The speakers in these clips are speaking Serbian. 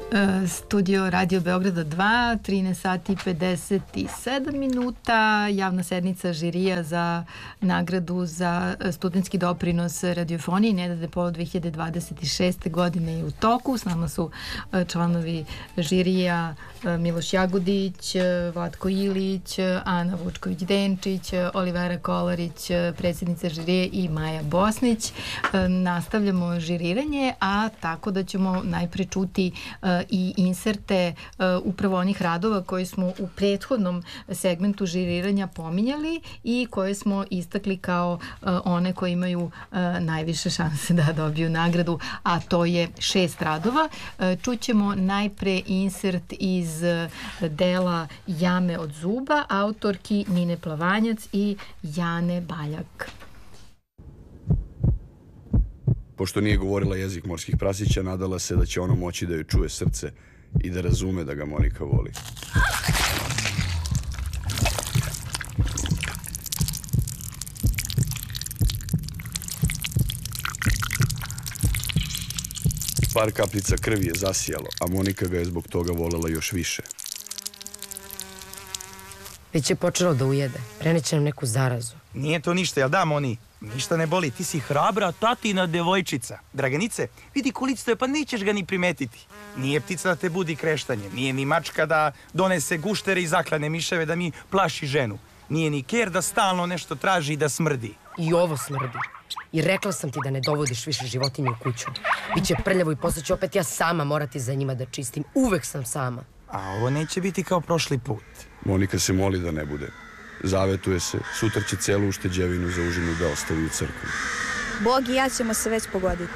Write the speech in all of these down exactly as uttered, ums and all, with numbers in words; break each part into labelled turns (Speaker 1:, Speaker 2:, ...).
Speaker 1: Studio Radio Beograda dva, trinaest sati i pedeset sedam minuta, javna sednica žirija za nagradu za studentski doprinos radiofoniji Nedade Polo dve hiljade dvadeset šeste. godine je u toku. S nama su članovi žirija Miloš Jagodić, Vlatko Ilić, Ana Vučković-Denčić, Olivera Kolarić, predsjednica žirije i Maja Bosnić. Nastavljamo žiriranje, a tako da ćemo najpre čuti i inserte upravo onih radova koji smo u prethodnom segmentu žiriranja pominjali i koje smo istakli kao one koje imaju najviše šanse da dobiju nagradu, a to je šest radova. Čućemo najpre insert iz dela Jame od zuba, autorki Nine Plavanjac i Jane Baljak.
Speaker 2: Pošto nije govorila jezik morskih prasića, nadala se da će ono moći da joj čuje srce i da razume da ga Monika voli. Par kapljica krvi je zasijalo, a Monika ga je zbog toga volela još više.
Speaker 3: Već je počelo da ujede. Preneće nam neku zarazu.
Speaker 4: Nije to ništa, jel da, Moni? Ništa ne boli, ti si hrabra tatina devojčica. Draganice, vidi kolicito je, pa nećeš ga ni primetiti. Nije ptica da te budi kreštanje, nije ni mačka da donese guštere i zaklane miševe da mi plaši ženu. Nije ni ker da stalno nešto traži i da smrdi.
Speaker 3: I ovo smrdi. I rekla sam ti da ne dovodiš više životinje u kuću. Biće prljavo i posle ću opet ja sama morati za njima da čistim. Uvek sam sama.
Speaker 4: A ovo neće biti kao prošli put.
Speaker 2: Monika se moli da ne bude. Zavetuje se, sutra će celu ušteđevinu za užinu da ostavi u crkvi.
Speaker 5: Bog i ja ćemo se već pogoditi.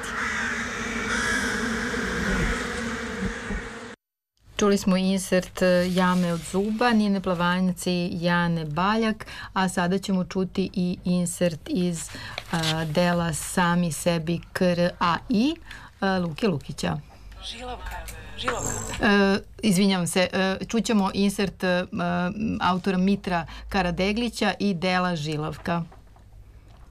Speaker 1: Čuli smo insert Jame od zuba, Nine Plavanjac i Jane Baljak, a sada ćemo čuti i insert iz uh, dela Sami sebi K R A I uh, Luke Lukića.
Speaker 6: Žilavka, žilavka.
Speaker 1: Uh, izvinjavam se, uh, čućemo insert uh, autora Mitra Karadeglića i dela Žilavka.